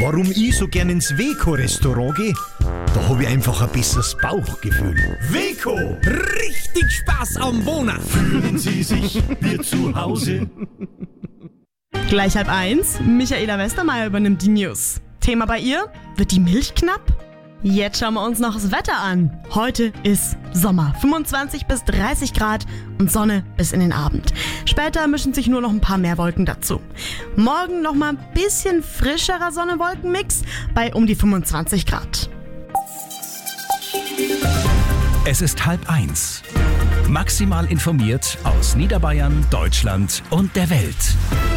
Warum ich so gern ins Weco-Restaurant gehe? Da habe ich einfach ein besseres Bauchgefühl. Weco! Richtig Spaß am Wohnen. Fühlen Sie sich wie zu Hause? Gleich 12:30, Michaela Westermeier übernimmt die News. Thema bei ihr? Wird die Milch knapp? Jetzt schauen wir uns noch das Wetter an. Heute ist Sommer, 25 bis 30 Grad und Sonne bis in den Abend. Später mischen sich nur noch ein paar mehr Wolken dazu. Morgen noch mal ein bisschen frischerer Sonne-Wolken-Mix bei um die 25 Grad. Es ist 12:30. Maximal informiert aus Niederbayern, Deutschland und der Welt.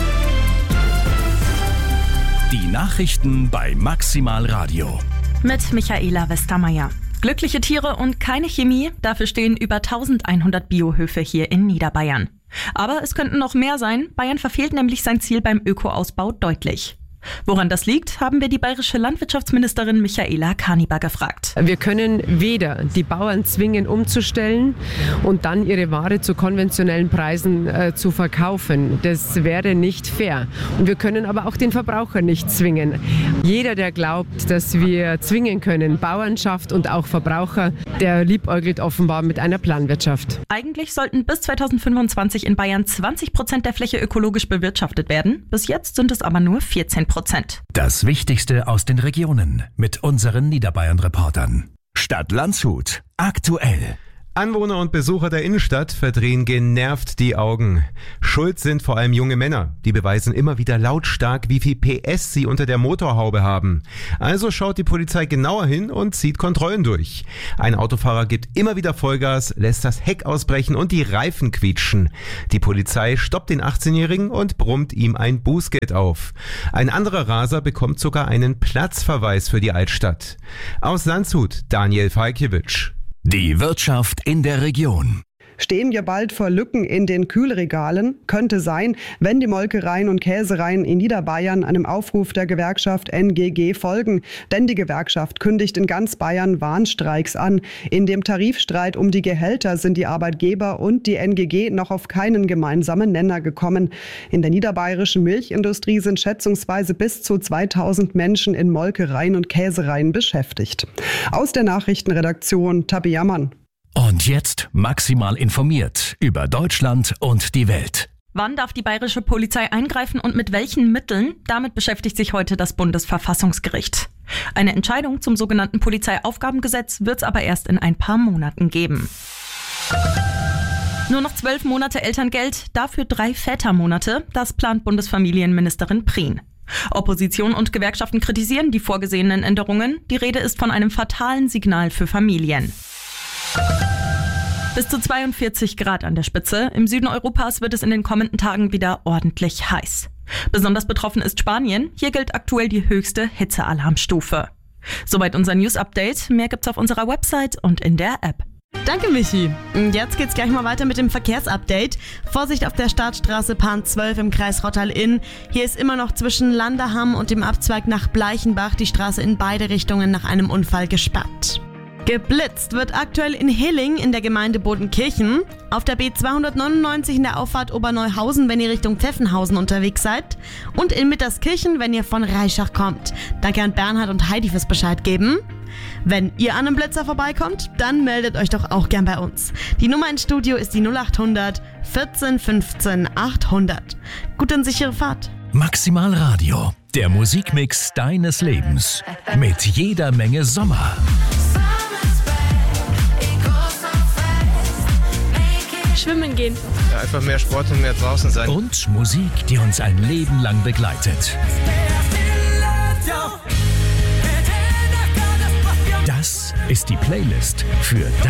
Die Nachrichten bei Maximal Radio. Mit Michaela Westermeier. Glückliche Tiere und keine Chemie, dafür stehen über 1100 Biohöfe hier in Niederbayern. Aber es könnten noch mehr sein, Bayern verfehlt nämlich sein Ziel beim Ökoausbau deutlich. Woran das liegt, haben wir die bayerische Landwirtschaftsministerin Michaela Kaniber gefragt. Wir können weder die Bauern zwingen, umzustellen und dann ihre Ware zu konventionellen Preisen zu verkaufen. Das wäre nicht fair. Und wir können aber auch den Verbraucher nicht zwingen. Jeder, der glaubt, dass wir zwingen können, Bauernschaft und auch Verbraucher, der liebäugelt offenbar mit einer Planwirtschaft. Eigentlich sollten bis 2025 in Bayern 20% der Fläche ökologisch bewirtschaftet werden. Bis jetzt sind es aber nur 14%. Das Wichtigste aus den Regionen mit unseren Niederbayern-Reportern. Stadt Landshut. Aktuell. Anwohner und Besucher der Innenstadt verdrehen genervt die Augen. Schuld sind vor allem junge Männer. Die beweisen immer wieder lautstark, wie viel PS sie unter der Motorhaube haben. Also schaut die Polizei genauer hin und zieht Kontrollen durch. Ein Autofahrer gibt immer wieder Vollgas, lässt das Heck ausbrechen und die Reifen quietschen. Die Polizei stoppt den 18-Jährigen und brummt ihm ein Bußgeld auf. Ein anderer Raser bekommt sogar einen Platzverweis für die Altstadt. Aus Landshut, Daniel Falkiewicz. Die Wirtschaft in der Region. Stehen wir bald vor Lücken in den Kühlregalen? Könnte sein, wenn die Molkereien und Käsereien in Niederbayern einem Aufruf der Gewerkschaft NGG folgen. Denn die Gewerkschaft kündigt in ganz Bayern Warnstreiks an. In dem Tarifstreit um die Gehälter sind die Arbeitgeber und die NGG noch auf keinen gemeinsamen Nenner gekommen. In der niederbayerischen Milchindustrie sind schätzungsweise bis zu 2000 Menschen in Molkereien und Käsereien beschäftigt. Aus der Nachrichtenredaktion Tabi Jammann. Und jetzt maximal informiert über Deutschland und die Welt. Wann darf die bayerische Polizei eingreifen und mit welchen Mitteln? Damit beschäftigt sich heute das Bundesverfassungsgericht. Eine Entscheidung zum sogenannten Polizeiaufgabengesetz wird es aber erst in ein paar Monaten geben. Nur noch 12 Monate Elterngeld, dafür 3 Vätermonate. Das plant Bundesfamilienministerin Prien. Opposition und Gewerkschaften kritisieren die vorgesehenen Änderungen. Die Rede ist von einem fatalen Signal für Familien. Bis zu 42 Grad an der Spitze. Im Süden Europas wird es in den kommenden Tagen wieder ordentlich heiß. Besonders betroffen ist Spanien. Hier gilt aktuell die höchste Hitzealarmstufe. Soweit unser News-Update. Mehr gibt's auf unserer Website und in der App. Danke, Michi. Jetzt geht's gleich mal weiter mit dem Verkehrsupdate. Vorsicht auf der Startstraße Bahn 12 im Kreis Rottal-Inn. Hier ist immer noch zwischen Landerham und dem Abzweig nach Bleichenbach die Straße in beide Richtungen nach einem Unfall gesperrt. Geblitzt wird aktuell in Hilling in der Gemeinde Bodenkirchen, auf der B299 in der Auffahrt Oberneuhausen, wenn ihr Richtung Pfeffenhausen unterwegs seid, und in Mitterskirchen, wenn ihr von Reischach kommt. Danke an Bernhard und Heidi fürs Bescheid geben. Wenn ihr an einem Blitzer vorbeikommt, dann meldet euch doch auch gern bei uns. Die Nummer ins Studio ist die 0800 14 15 800. Gute und sichere Fahrt. Maximal Radio, der Musikmix deines Lebens. Mit jeder Menge Sommer. Schwimmen gehen. Ja, einfach mehr Sport und mehr draußen sein. Und Musik, die uns ein Leben lang begleitet. Das ist die Playlist für